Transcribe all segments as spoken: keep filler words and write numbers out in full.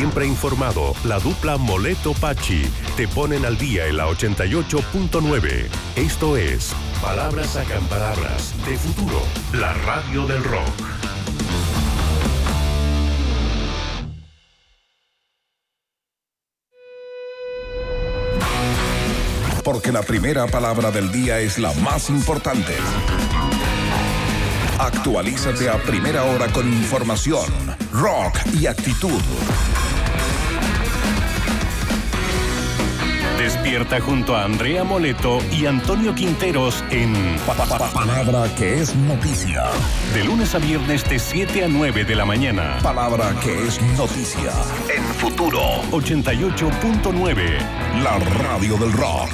siempre informado, la dupla Moleto Pachi te ponen al día en la ochenta y ocho punto nueve. Esto es Palabras Sacan Palabras de Futuro, la radio del rock. Porque la primera palabra del día es la más importante. Actualízate a primera hora con información, rock y actitud. Despierta junto a Andrea Moleto y Antonio Quinteros en Pa, pa, pa, Palabra que es noticia. De lunes a viernes de siete a nueve de la mañana. Palabra que es noticia. En Futuro ochenta y ocho punto nueve. La radio del rock.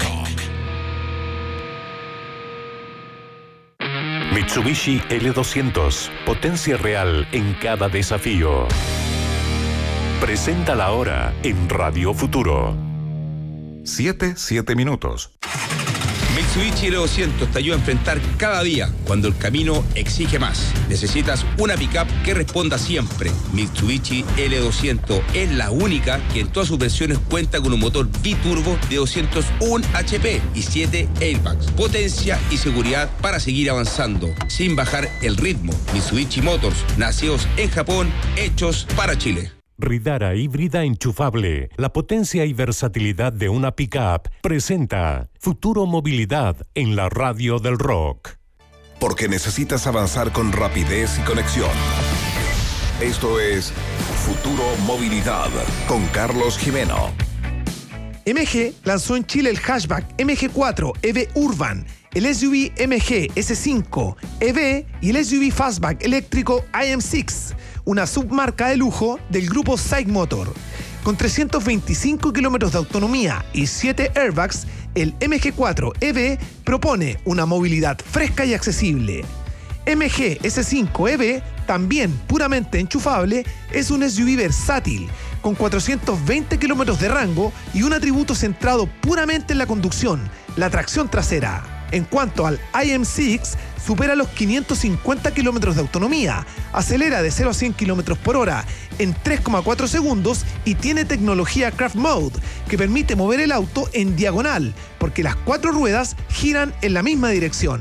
Mitsubishi L doscientos. Potencia real en cada desafío. Presenta la hora en Radio Futuro. Siete, siete minutos. Mitsubishi L doscientos te ayuda a enfrentar cada día cuando el camino exige más. Necesitas una pickup que responda siempre. Mitsubishi L doscientos es la única que en todas sus versiones cuenta con un motor biturbo de doscientos uno H P y siete airbags. Potencia y seguridad para seguir avanzando sin bajar el ritmo. Mitsubishi Motors, nacidos en Japón, hechos para Chile. Ridara híbrida enchufable, la potencia y versatilidad de una pickup, presenta Futuro Movilidad en la radio del rock. Porque necesitas avanzar con rapidez y conexión. Esto es Futuro Movilidad con Carlos Jimeno. M G lanzó en Chile el hatchback M G cuatro E V Urban, el S U V M G S cinco E V y el S U V Fastback eléctrico I M seis, una submarca de lujo del grupo SAIC Motor. Con trescientos veinticinco kilómetros de autonomía y siete airbags, el M G cuatro E V propone una movilidad fresca y accesible. M G S cinco E V, también puramente enchufable, es un S U V versátil, con cuatrocientos veinte kilómetros de rango y un atributo centrado puramente en la conducción, la tracción trasera. En cuanto al I M seis, supera los quinientos cincuenta kilómetros de autonomía, acelera de cero a cien kilómetros por hora en tres coma cuatro segundos y tiene tecnología Craft Mode, que permite mover el auto en diagonal, porque las cuatro ruedas giran en la misma dirección.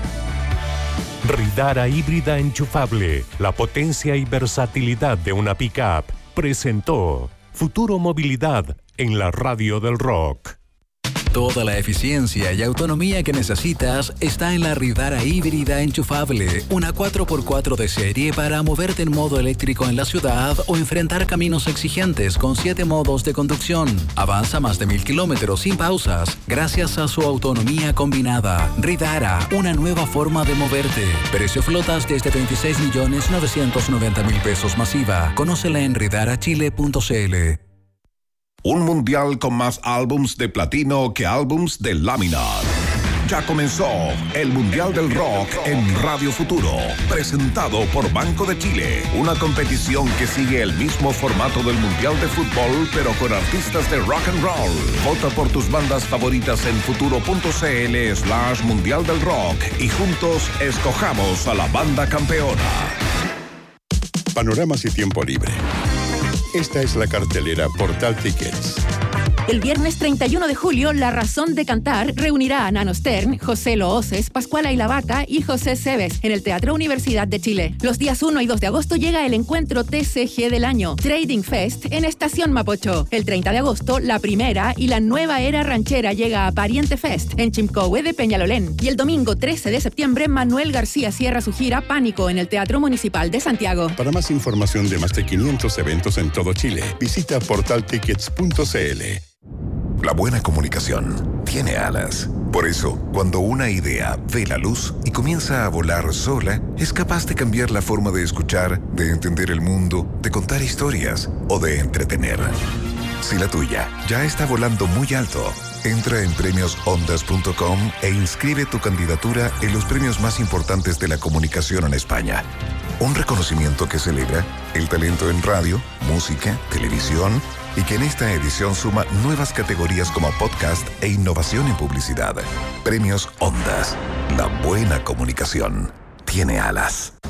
Ridara híbrida enchufable, la potencia y versatilidad de una pickup, presentó Futuro Movilidad en la radio del rock. Toda la eficiencia y autonomía que necesitas está en la Ridara híbrida enchufable, una cuatro por cuatro de serie para moverte en modo eléctrico en la ciudad o enfrentar caminos exigentes con siete modos de conducción. Avanza más de mil kilómetros sin pausas gracias a su autonomía combinada. Ridara, una nueva forma de moverte. Precio flotas desde veintiséis millones novecientos noventa mil pesos masiva. Conócela en ridara chile punto c l. Un mundial con más álbums de platino que álbums de lámina. Ya comenzó el Mundial del Rock en Radio Futuro, presentado por Banco de Chile. Una competición que sigue el mismo formato del Mundial de Fútbol, pero con artistas de rock and roll. Vota por tus bandas favoritas en futuro.cl slash Mundial del Rock y juntos escojamos a la banda campeona. Panoramas y tiempo libre. Esta es la cartelera Portal Tickets. El viernes treinta y uno de julio, La Razón de Cantar reunirá a Nano Stern, José Looces, Pascuala y la Vaca y José Cebes en el Teatro Universidad de Chile. Los días uno y dos de agosto llega el encuentro T C G del año, Trading Fest, en Estación Mapocho. El treinta de agosto, la primera y la nueva era ranchera llega a Pariente Fest, en Chimcohue de Peñalolén. Y el domingo trece de septiembre, Manuel García cierra su gira Pánico en el Teatro Municipal de Santiago. Para más información de más de quinientos eventos en todo Chile, visita portal tickets punto c l. La buena comunicación tiene alas. Por eso, cuando una idea ve la luz y comienza a volar sola, es capaz de cambiar la forma de escuchar, de entender el mundo, de contar historias o de entretener. Si la tuya ya está volando muy alto, entra en premios ondas punto com e inscribe tu candidatura en los premios más importantes de la comunicación en España. Un reconocimiento que celebra el talento en radio, música, televisión y que en esta edición suma nuevas categorías como podcast e innovación en publicidad. Premios Ondas. La buena comunicación tiene alas.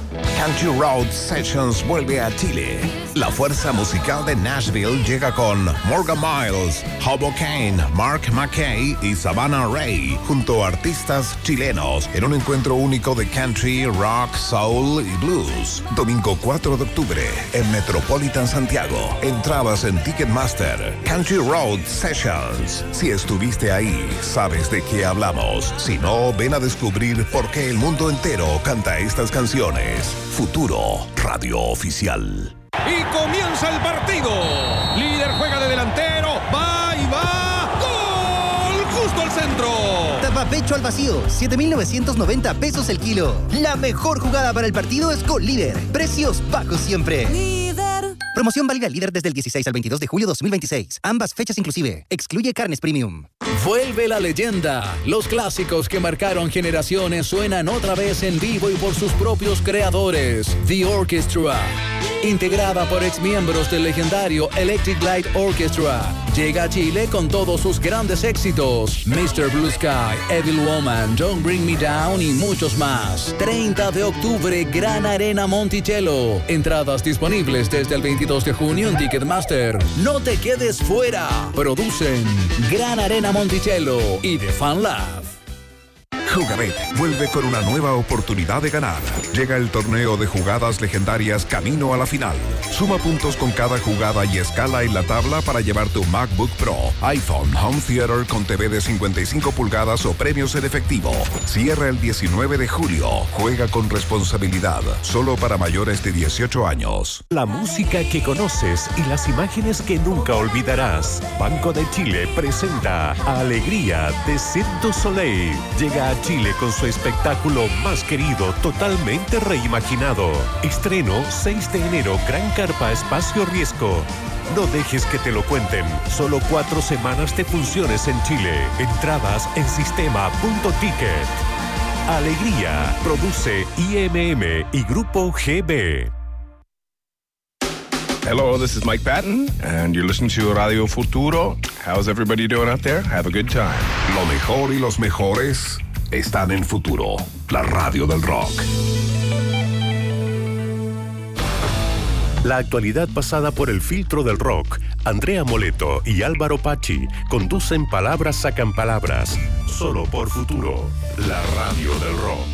Country Road Sessions vuelve a Chile. La fuerza musical de Nashville llega con Morgan Miles, Hobo Kane, Mark McKay y Savannah Ray, junto a artistas chilenos, en un encuentro único de country, rock, soul y blues. Domingo cuatro de octubre, en Metropolitan Santiago. Entradas en Ticketmaster. Country Road Sessions. Si estuviste ahí, sabes de qué hablamos. Si no, ven a descubrir por qué el mundo entero canta estas canciones. Futuro, radio oficial. Y comienza el partido. Líder juega de delantero. Va y va. ¡Gol! Justo al centro. Tapa pecho al vacío. siete mil novecientos noventa pesos el kilo. La mejor jugada para el partido es con Líder. Precios bajos siempre. Líder. Promoción válida Líder desde el dieciséis al veintidós de julio de dos mil veintiséis. Ambas fechas inclusive. Excluye carnes premium. Vuelve la leyenda. Los clásicos que marcaron generaciones suenan otra vez en vivo y por sus propios creadores. The Orchestra. Integrada por exmiembros del legendario Electric Light Orchestra. Llega a Chile con todos sus grandes éxitos. mister Blue Sky, Evil Woman, Don't Bring Me Down y muchos más. treinta de octubre, Gran Arena Monticello. Entradas disponibles desde el veintidós de junio en Ticketmaster. No te quedes fuera. Producen Gran Arena Monticello y The Fan Lab. Jugabet vuelve con una nueva oportunidad de ganar. Llega el torneo de jugadas legendarias camino a la final. Suma puntos con cada jugada y escala en la tabla para llevar tu MacBook Pro, iPhone, Home Theater con T V de cincuenta y cinco pulgadas o premios en efectivo. Cierra el diecinueve de julio. Juega con responsabilidad. Solo para mayores de dieciocho años. La música que conoces y las imágenes que nunca olvidarás. Banco de Chile presenta Alegría de Cirque du Soleil. Llega a Chile con su espectáculo más querido, totalmente reimaginado. Estreno seis de enero, Gran Carpa Espacio Riesgo. No dejes que te lo cuenten. Solo cuatro semanas de funciones en Chile. Entradas en sistema punto ticket. Alegría. Produce I M M y Grupo G B. Hello, this is Mike Patton, and you're listening to Radio Futuro. How's everybody doing out there? Have a good time. Lo mejor y los mejores están en Futuro, la radio del rock. La actualidad pasada por el filtro del rock. Andrea Moleto y Álvaro Pachi conducen Palabras Sacan Palabras. Solo por Futuro, la radio del rock.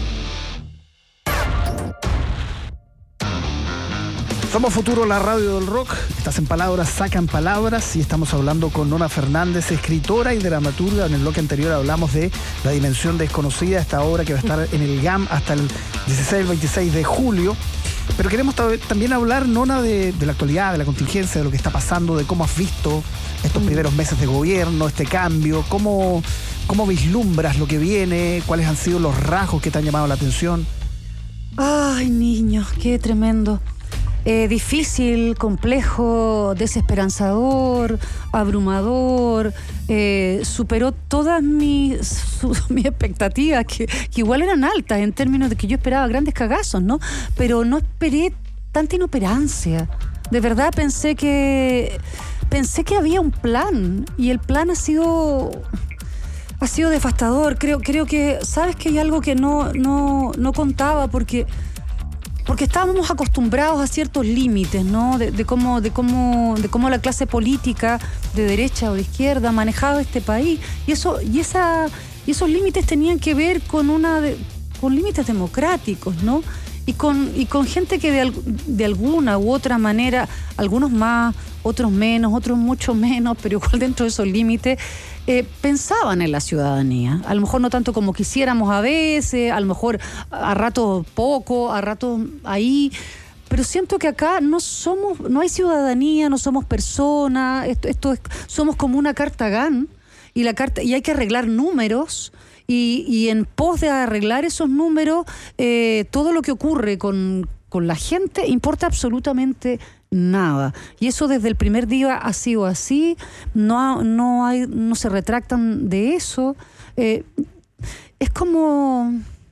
Somos Futuro, la radio del rock. Estás en Palabras Sacan Palabras y estamos hablando con Nona Fernández, escritora y dramaturga. En el bloque anterior hablamos de La Dimensión Desconocida, esta obra que va a estar en el G A M hasta el dieciséis veintiséis de julio. Pero queremos también hablar, Nona, de, de la actualidad, de la contingencia, de lo que está pasando, de cómo has visto estos primeros meses de gobierno, este cambio, cómo, cómo vislumbras lo que viene, cuáles han sido los rasgos que te han llamado la atención. Ay, niños, qué tremendo. Eh, difícil, complejo, desesperanzador, abrumador, eh, superó todas mis, su, mis expectativas, que, que igual eran altas en términos de que yo esperaba grandes cagazos, ¿no? Pero no esperé tanta inoperancia. De verdad pensé que pensé que había un plan, y el plan ha sido ha sido devastador. Creo, creo que, ¿sabes que hay algo que no, no, no contaba? Porque Porque estábamos acostumbrados a ciertos límites, ¿no? De, de cómo, de cómo, de cómo la clase política de derecha o de izquierda manejaba este país. Y eso, y esa, y esos límites tenían que ver con una, de, con límites democráticos, ¿no? Y con, y con gente que de, de alguna u otra manera, algunos más, otros menos, otros mucho menos, pero igual dentro de esos límites, eh, pensaban en la ciudadanía. A lo mejor no tanto como quisiéramos a veces, a lo mejor a ratos poco, a ratos ahí, pero siento que acá no somos, no hay ciudadanía, no somos personas, esto, esto es, somos como una carta G A N, y la carta, y hay que arreglar números. Y, y en pos de arreglar esos números, eh, todo lo que ocurre con, con la gente importa absolutamente nada. Y eso desde el primer día ha sido así, no, no, hay, no se retractan de eso. Eh, es como...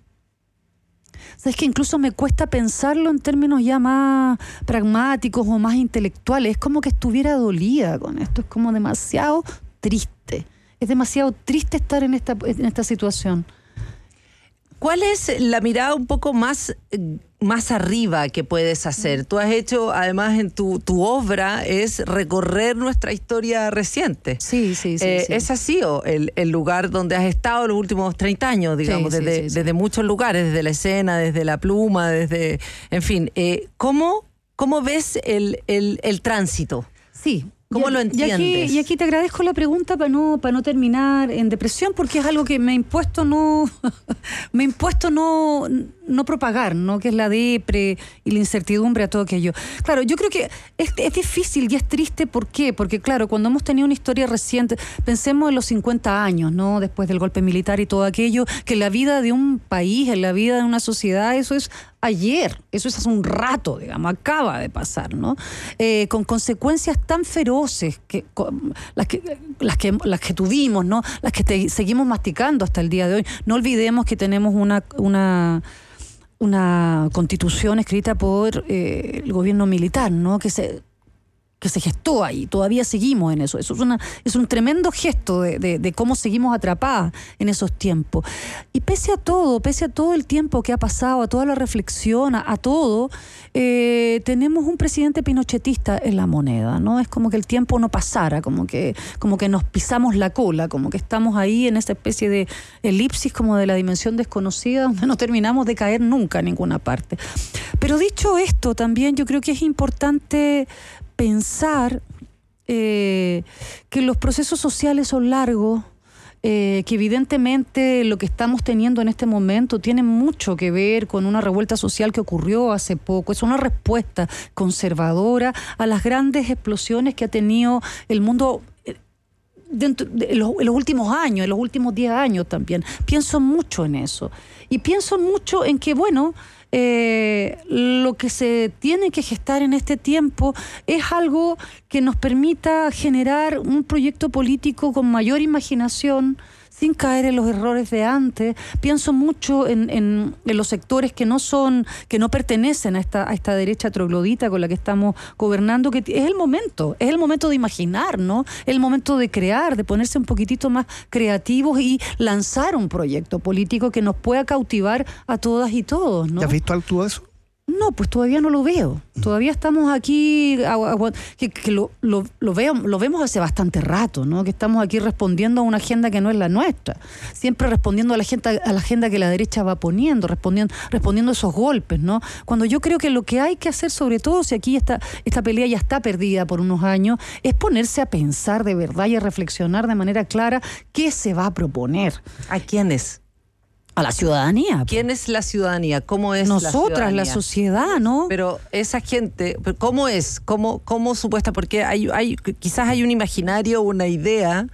¿Sabes que incluso me cuesta pensarlo en términos ya más pragmáticos o más intelectuales? Es como que estuviera dolida con esto, es como demasiado triste. Es demasiado triste estar en esta, en esta situación. ¿Cuál es la mirada un poco más más arriba que puedes hacer? Tú has hecho, además, en tu, tu obra es recorrer nuestra historia reciente. Sí, sí, sí. Eh, sí. ¿Es así o el, el lugar donde has estado los últimos treinta años, digamos, Sí, sí, desde, sí, sí. desde muchos lugares, desde la escena, desde la pluma, desde... En fin, eh, ¿cómo, cómo ves el, el, el tránsito? Sí. ¿Cómo y, lo entiendes? Y aquí, y aquí te agradezco la pregunta para no, para no terminar en depresión, porque es algo que me ha impuesto no, me ha impuesto no, no propagar, ¿no? Que es la depre y la incertidumbre a todo aquello. Claro, yo creo que es, es difícil y es triste. ¿Por qué? Porque claro, cuando hemos tenido una historia reciente, pensemos en los cincuenta años, ¿no? Después del golpe militar y todo aquello, que la vida de un país, en la vida de una sociedad, eso es ayer, eso es hace un rato, digamos, acaba de pasar, ¿no? Eh, con consecuencias tan feroces que, con, las que las que las que tuvimos, ¿no? Las que te, seguimos masticando hasta el día de hoy. No olvidemos que tenemos una una una constitución escrita por eh, el gobierno militar, ¿no? Que se que se gestó ahí, todavía seguimos en eso. Eso es una es un tremendo gesto de, de, de cómo seguimos atrapadas en esos tiempos. Y pese a todo, pese a todo el tiempo que ha pasado, a toda la reflexión, a, a todo, eh, tenemos un presidente pinochetista en la moneda, ¿no? Es como que el tiempo no pasara, como que, como que nos pisamos la cola, como que estamos ahí en esa especie de elipsis como de la dimensión desconocida, donde no terminamos de caer nunca en ninguna parte. Pero dicho esto, también yo creo que es importante pensar eh, que los procesos sociales son largos, eh, que evidentemente lo que estamos teniendo en este momento tiene mucho que ver con una revuelta social que ocurrió hace poco. Es una respuesta conservadora a las grandes explosiones que ha tenido el mundo dentro de los, en los últimos años, en los últimos diez años también. Pienso mucho en eso. Y pienso mucho en que, bueno, Eh, lo que se tiene que gestar en este tiempo es algo que nos permita generar un proyecto político con mayor imaginación, sin caer en los errores de antes. Pienso mucho en, en, en los sectores que no son, que no pertenecen a esta, a esta derecha troglodita con la que estamos gobernando, que es el momento, es el momento de imaginar, ¿no? Es el momento de crear, de ponerse un poquitito más creativos y lanzar un proyecto político que nos pueda cautivar a todas y todos, ¿no? ¿Ya has visto algo de eso? No, pues todavía no lo veo. Todavía estamos aquí, que, que lo, lo, lo, veo, lo vemos hace bastante rato, ¿no? Que estamos aquí respondiendo a una agenda que no es la nuestra. Siempre respondiendo a la agenda, a la agenda que la derecha va poniendo, respondiendo, respondiendo a esos golpes, ¿no? Cuando yo creo que lo que hay que hacer, sobre todo si aquí esta, esta pelea ya está perdida por unos años, es ponerse a pensar de verdad y a reflexionar de manera clara qué se va a proponer. ¿A quiénes? A la ciudadanía. ¿Quién es la ciudadanía? ¿Cómo es Nosotras, la ciudadanía? la sociedad, ¿no? Pero esa gente, ¿cómo es? ¿Cómo, cómo supuesta? Porque hay, hay, quizás hay un imaginario, una idea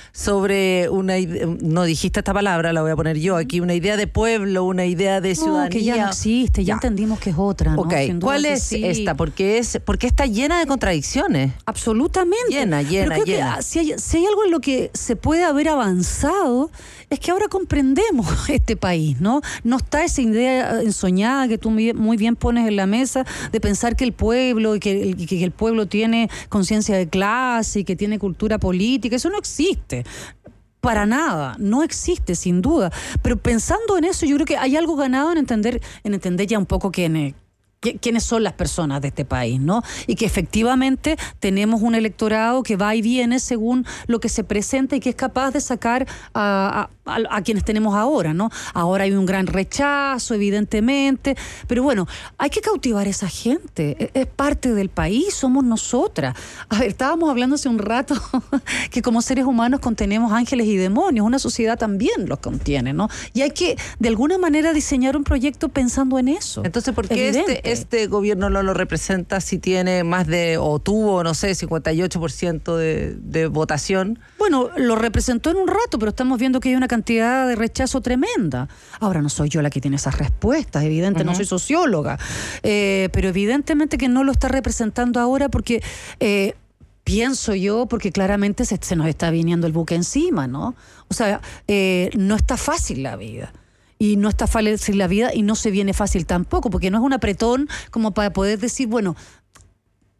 sobre una idea, no dijiste esta palabra, la voy a poner yo aquí, una idea de pueblo, una idea de ciudadanía. No, que ya no existe, ya, ya entendimos que es otra, ¿no? Ok, ¿cuál es sí. esta? Porque es porque está llena de contradicciones. Absolutamente. Llena, llena, Pero creo llena. Que, si, hay, si hay algo en lo que se puede haber avanzado, es que ahora comprendemos este país, ¿no? No está esa idea ensoñada que tú muy bien pones en la mesa de pensar que el pueblo y que, que el pueblo tiene conciencia de clase y que tiene cultura política. Eso no existe. Para nada, no existe, sin duda. Pero pensando en eso, yo creo que hay algo ganado en entender, en entender ya un poco quién, quiénes son las personas de este país, ¿no? Y que efectivamente tenemos un electorado que va y viene según lo que se presenta y que es capaz de sacar a, a, a quienes tenemos ahora, ¿no? Ahora hay un gran rechazo, evidentemente, pero bueno, hay que cautivar a esa gente. Es, es parte del país, somos nosotras. A ver, estábamos hablando hace un rato que como seres humanos contenemos ángeles y demonios, una sociedad también los contiene, ¿no? Y hay que, de alguna manera, diseñar un proyecto pensando en eso. Entonces, ¿por qué este, este gobierno no lo representa si tiene más de, o tuvo, no sé, cincuenta y ocho por ciento de, de votación? Bueno, lo representó en un rato, pero estamos viendo que hay una cantidad de rechazo tremenda. Ahora, no soy yo la que tiene esas respuestas, evidente, uh-huh. no soy socióloga, eh, pero evidentemente que no lo está representando ahora porque... Eh, pienso yo, porque claramente se, se nos está viniendo el buque encima, ¿no? O sea, eh, no está fácil la vida. Y no está fácil la vida y no se viene fácil tampoco, porque no es un apretón como para poder decir, bueno,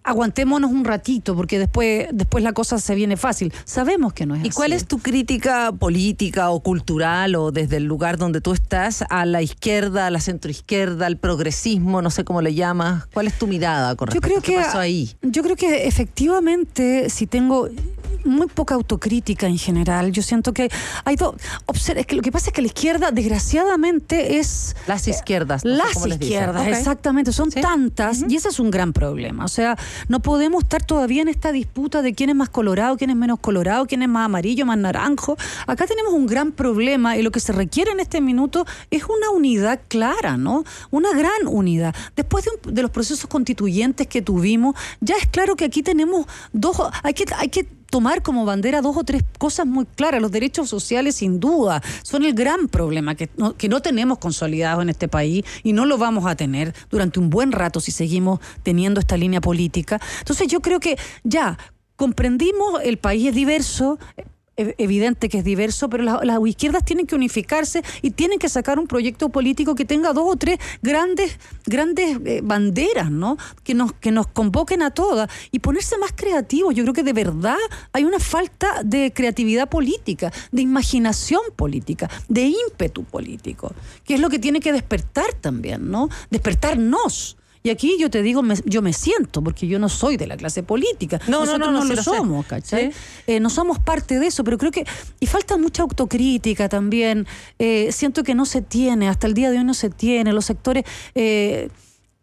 aguantémonos un ratito, porque después, después la cosa se viene fácil. Sabemos que no es ¿Y así. cuál es tu crítica política o cultural o desde el lugar donde tú estás a la izquierda, a la centroizquierda, al progresismo, no sé cómo le llamas? ¿Cuál es tu mirada con respecto Yo creo a qué que, pasó ahí? Yo creo que efectivamente, si tengo muy poca autocrítica en general, yo siento que hay dos... Es que lo que pasa es que la izquierda, desgraciadamente, es... Las izquierdas. No sé las cómo les dicen. izquierdas, Okay. exactamente. Son ¿Sí? tantas, uh-huh. y ese es un gran problema. O sea, no podemos estar todavía en esta disputa de quién es más colorado, quién es menos colorado, quién es más amarillo, más naranjo. Acá tenemos un gran problema y lo que se requiere en este minuto es una unidad clara, ¿no? Una gran unidad. Después de, un, de los procesos constituyentes que tuvimos, ya es claro que aquí tenemos dos... Hay que, hay que tomar como bandera dos o tres cosas muy claras. Los derechos sociales, sin duda, son el gran problema que no, que no tenemos consolidados en este país y no lo vamos a tener durante un buen rato si seguimos teniendo esta línea política. Entonces yo creo que ya comprendimos, el país es diverso, evidente que es diverso, pero las, las izquierdas tienen que unificarse y tienen que sacar un proyecto político que tenga dos o tres grandes grandes eh, banderas, ¿no? Que nos que nos convoquen a todas y ponerse más creativos. Yo creo que de verdad hay una falta de creatividad política, de imaginación política, de ímpetu político, que es lo que tiene que despertar también, ¿no? Despertarnos. Y aquí yo te digo, me, yo me siento, porque yo no soy de la clase política. No, Nosotros no, no, no, no lo sí somos, lo ¿cachai? ¿Sí? Eh, no somos parte de eso, pero creo que... Y falta mucha autocrítica también. Eh, siento que no se tiene, hasta el día de hoy no se tiene. Los sectores... Eh,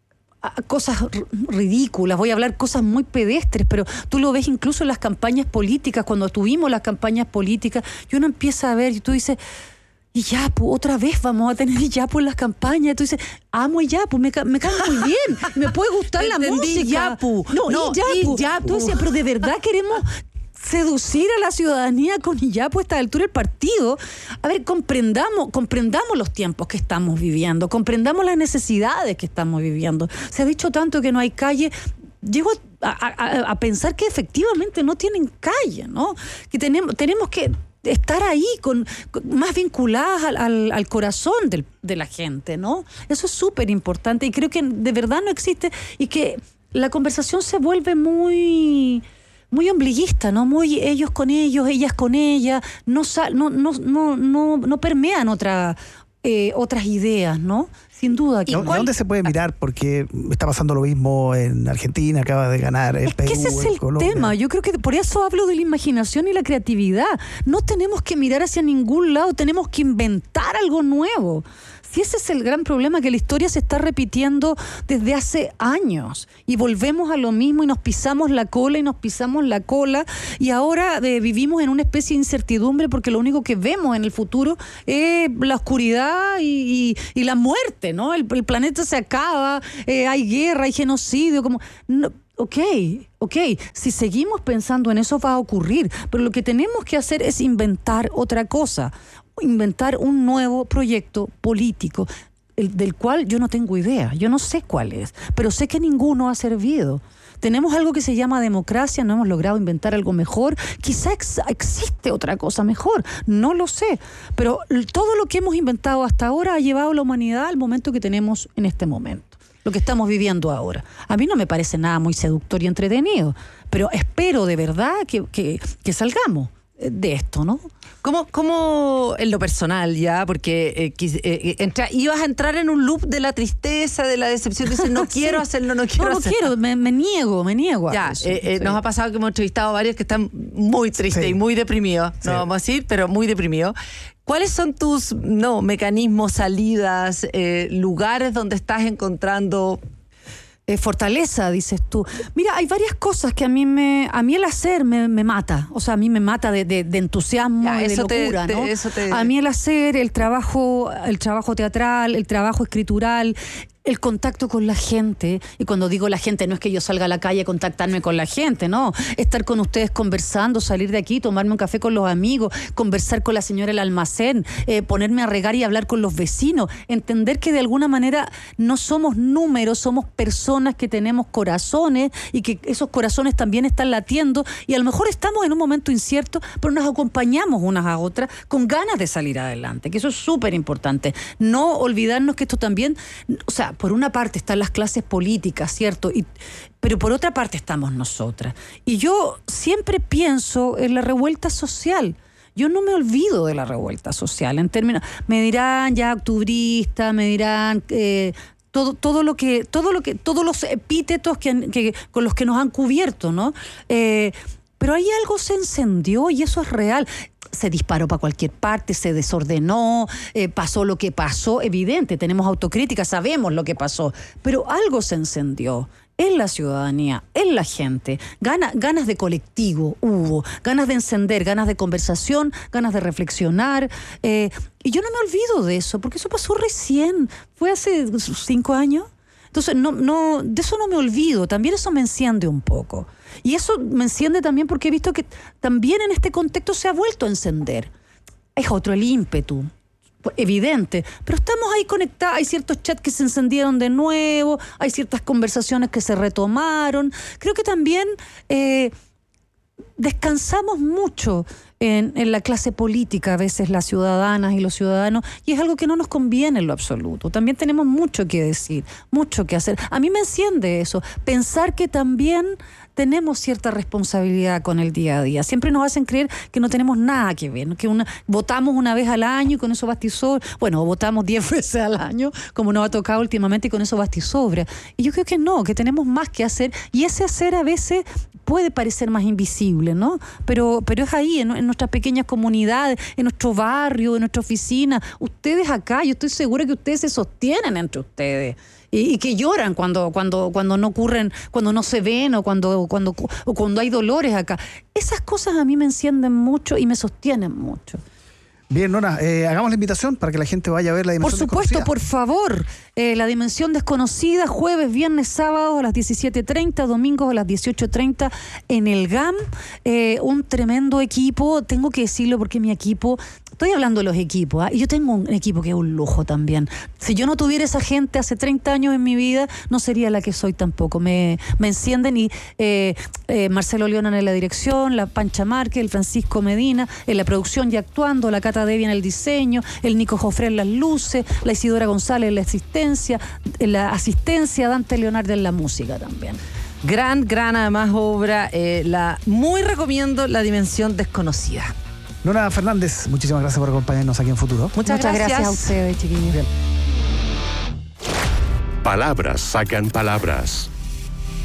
cosas ridículas, voy a hablar cosas muy pedestres, pero tú lo ves incluso en las campañas políticas, cuando tuvimos las campañas políticas, y uno empieza a ver y tú dices... Y Yapu, otra vez vamos a tener Yapu en las campañas. Tú dices, amo Yapu, me, me cae muy bien, me puede gustar la música. Yapu. No, no Yapu. Yapu. Tú decías, pero de verdad queremos seducir a la ciudadanía con Yapu a esta altura del partido. A ver, comprendamos, comprendamos los tiempos que estamos viviendo, comprendamos las necesidades que estamos viviendo. Se ha dicho tanto que no hay calle. Llego a, a, a pensar que efectivamente no tienen calle, ¿no? Que tenemos, tenemos que estar ahí con, con más vinculadas al, al, al corazón del, de la gente, ¿no? Eso es súper importante y creo que de verdad no existe y que la conversación se vuelve muy muy ombliguista, ¿no? Muy ellos con ellos, ellas con ellas, no no no no no, no permean otra eh, otras ideas, ¿no? Sin duda. ¿De dónde se puede mirar? Porque está pasando lo mismo en Argentina, acaba de ganar el Perú, es que ese es el Colombia. tema. Yo creo que por eso hablo de la imaginación y la creatividad. No tenemos que mirar hacia ningún lado, tenemos que inventar algo nuevo. Si ese es el gran problema, que la historia se está repitiendo desde hace años y volvemos a lo mismo y nos pisamos la cola y nos pisamos la cola y ahora eh, vivimos en una especie de incertidumbre porque lo único que vemos en el futuro es la oscuridad y, y, y la muerte, ¿no? El, el planeta se acaba, eh, hay guerra, hay genocidio, como... No, Ok, ok, si seguimos pensando en eso va a ocurrir, pero lo que tenemos que hacer es inventar otra cosa, inventar un nuevo proyecto político, el, del cual yo no tengo idea, yo no sé cuál es, pero sé que ninguno ha servido. Tenemos algo que se llama democracia, no hemos logrado inventar algo mejor, quizá ex- existe otra cosa mejor, no lo sé, pero todo lo que hemos inventado hasta ahora ha llevado a la humanidad al momento que tenemos en este momento. Lo que estamos viviendo ahora. A mí no me parece nada muy seductor y entretenido, pero espero de verdad que, que, que salgamos de esto, ¿no? ¿Cómo, cómo en lo personal ya? Porque eh, quis, eh, entra, ibas a entrar en un loop de la tristeza, de la decepción, dices, no quiero sí. hacerlo, no quiero no, no hacerlo. quiero, me, me niego, me niego. Ya, eso, eh, eh, sí. nos ha pasado que hemos entrevistado a varios que están muy tristes sí. y muy deprimidos, no sí. vamos a decir, pero muy deprimidos. ¿Cuáles son tus no mecanismos, salidas, eh, lugares donde estás encontrando... Eh, fortaleza, dices tú. Mira, hay varias cosas que a mí me, a mí el hacer me, me mata. O sea, a mí me mata de, de, de entusiasmo ya, y de locura, te, ¿no? Te, eso te... A mí el hacer, el trabajo, el trabajo teatral, el trabajo escritural, el contacto con la gente, y cuando digo la gente no es que yo salga a la calle a contactarme con la gente, no, estar con ustedes conversando, salir de aquí, tomarme un café con los amigos, conversar con la señora del almacén, eh, ponerme a regar y hablar con los vecinos, entender que de alguna manera no somos números, somos personas que tenemos corazones y que esos corazones también están latiendo y a lo mejor estamos en un momento incierto, pero nos acompañamos unas a otras con ganas de salir adelante, que eso es súper importante. No olvidarnos que esto también, o sea, por una parte están las clases políticas, ¿cierto? Y, pero por otra parte estamos nosotras. Y yo siempre pienso en la revuelta social. Yo no me olvido de la revuelta social. En términos, me dirán ya octubrista, me dirán eh, todo, todo lo que, todo lo que, todos los epítetos que, que con los que nos han cubierto, ¿no? Eh, pero ahí algo se encendió y eso es real. Se disparó para cualquier parte, se desordenó, eh, pasó lo que pasó, evidente, tenemos autocrítica, sabemos lo que pasó, pero algo se encendió en la ciudadanía, en la gente. Gana, ganas de colectivo hubo, ganas de encender, ganas de conversación, ganas de reflexionar. Eh, y yo no me olvido de eso, porque eso pasó recién, fue hace cinco años. Entonces, no, no, de eso no me olvido, también eso me enciende un poco. Y eso me enciende también porque he visto que también en este contexto se ha vuelto a encender. Es otro el ímpetu, evidente, pero estamos ahí conectados, hay ciertos chats que se encendieron de nuevo, hay ciertas conversaciones que se retomaron. Creo que también eh, descansamos mucho en, en la clase política, a veces las ciudadanas y los ciudadanos, y es algo que no nos conviene en lo absoluto. También tenemos mucho que decir, mucho que hacer. A mí me enciende eso, pensar que también tenemos cierta responsabilidad con el día a día. Siempre nos hacen creer que no tenemos nada que ver, ¿no? Que una, votamos una vez al año y con eso basta y sobra. Bueno, votamos diez veces al año, como nos ha tocado últimamente, y con eso basta y sobra. Y yo creo que no, que tenemos más que hacer, y ese hacer a veces puede parecer más invisible, ¿no? Pero, pero es ahí, en, en nuestras pequeñas comunidades, en nuestro barrio, en nuestra oficina. Ustedes acá, yo estoy segura que ustedes se sostienen entre ustedes. Y, y que lloran cuando, cuando, cuando no ocurren, cuando no se ven o cuando, cuando, o cuando hay dolores acá. Esas cosas a mí me encienden mucho y me sostienen mucho. Bien, Nona, eh, hagamos la invitación para que la gente vaya a ver La Dimensión Desconocida. Por supuesto, Desconocida. por favor. Eh, La Dimensión Desconocida, jueves, viernes, sábado a las diecisiete treinta, domingos a las dieciocho treinta en el G A M. Eh, un tremendo equipo, tengo que decirlo porque mi equipo... Estoy hablando de los equipos, ¿eh? Y yo tengo un equipo que es un lujo también. Si yo no tuviera esa gente hace treinta años en mi vida, no sería la que soy tampoco. Me, me encienden y eh, eh, Marcelo León en la dirección, la Pancha Márquez, el Francisco Medina en la producción y actuando, la Cata Devia en el diseño, el Nico Jofré en las luces, la Isidora González en la asistencia, en la asistencia, Dante Leonardo en la música también. Gran, gran además obra. Eh, la muy recomiendo La Dimensión Desconocida. Nona Fernández, muchísimas gracias por acompañarnos aquí en Futuro. Muchas, Muchas gracias. gracias a ustedes, chiquillos. Palabras sacan palabras.